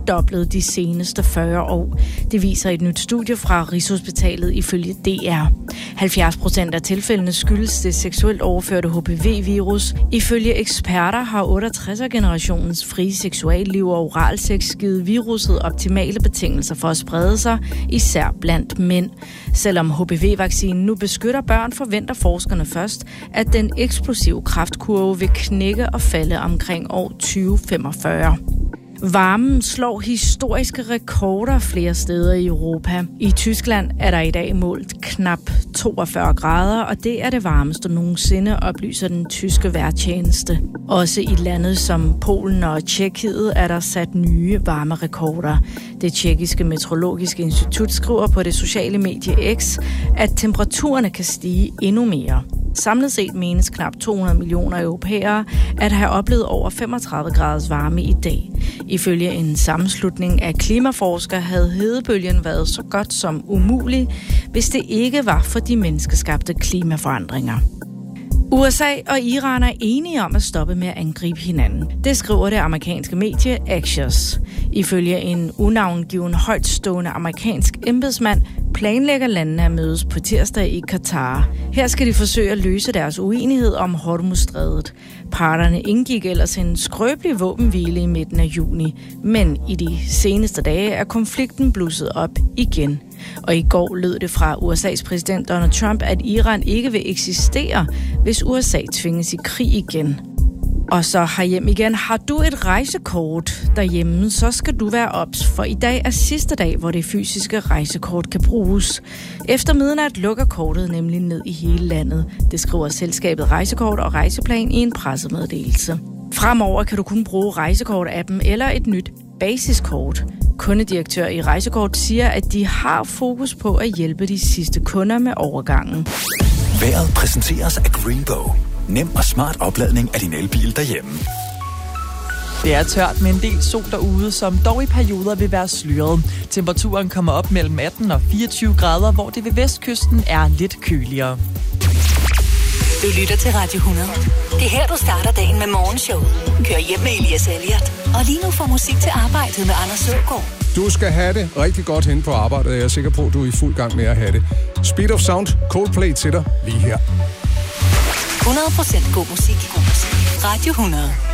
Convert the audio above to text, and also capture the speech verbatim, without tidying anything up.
fordoblet de seneste fyrre år. Det viser et nyt studie fra Rigshospitalet ifølge D R. halvfjerds procent af tilfældene skyldes det seksuelt overførte H P V-virus. Ifølge eksperter har otteogtredser-generationens frie seksualliv og oralsex givet viruset optimale betingelser for at sprede sig, især blandt mænd. Selvom H P V-vaccinen nu beskytter børn, forventer forskerne først, at den eksplosive kræftkurve vil knække og falde omkring år tyve femogfyrre. Varmen slår historiske rekorder flere steder i Europa. I Tyskland er der i dag målt knap toogfyrre grader, og det er det varmeste nogensinde, oplyser den tyske vejrtjeneste. Også i lande som Polen og Tjekkiet er der sat nye varmerekorder. Det tjekkiske meteorologiske institut skriver på det sociale medie X, at temperaturerne kan stige endnu mere. Samlet set menes knap to hundrede millioner europæere at have oplevet over femogtredive graders varme i dag. Ifølge en sammenslutning af klimaforskere havde hedebølgen været så godt som umulig, hvis det ikke var for de menneskeskabte klimaforandringer. U S A og Iran er enige om at stoppe med at angribe hinanden. Det skriver det amerikanske medie Axios. Ifølge en unavngiven højtstående amerikansk embedsmand planlægger landene at mødes på tirsdag i Katar. Her skal de forsøge at løse deres uenighed om Hormuzstrædet. Parterne indgik ellers en skrøbelig våbenhvile i midten af juni, men i de seneste dage er konflikten blusset op igen. Og i går lød det fra U S A's præsident Donald Trump, at Iran ikke vil eksistere, hvis U S A tvinges i krig igen. Og så herhjemme igen, har du et rejsekort derhjemme, så skal du være ops, for i dag er sidste dag, hvor det fysiske rejsekort kan bruges. Efter midnat lukker kortet nemlig ned i hele landet. Det skriver selskabet Rejsekort og Rejseplan i en pressemeddelelse. Fremover kan du kun bruge Rejsekort-appen eller et nyt basiskort. Kundedirektør i Rejsekort siger, at de har fokus på at hjælpe de sidste kunder med overgangen. Vejret præsenteres af Greenbow. Nem og smart opladning af din elbil derhjemme. Det er tørt med en del sol derude, som dog i perioder vil være sløret. Temperaturen kommer op mellem atten og fireogtyve grader, hvor det ved vestkysten er lidt køligere. Du lytter til Radio hundrede. Det er her, du starter dagen med morgenshowet. Kør hjem med Elias Elliot. Og lige nu får musik til arbejdet med Anders Søgaard. Du skal have det rigtig godt hen på arbejdet. Jeg er sikker på, at du er i fuld gang med at have det. Speed of Sound, Coldplay til dig lige her. hundrede procent god musik. God musik. Radio hundrede.